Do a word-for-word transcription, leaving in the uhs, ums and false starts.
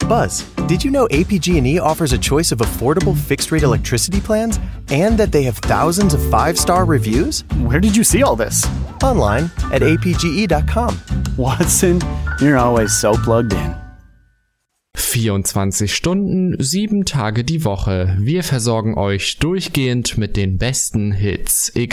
Buzz, did you know A P G and E offers a choice of affordable fixed-rate electricity plans and that they have thousands of five-star reviews? Where did you see all this? Online at A P G E dot com. Watson, you're always so plugged in. vierundzwanzig Stunden, sieben Tage die Woche. Wir versorgen euch durchgehend mit den besten Hits. Egal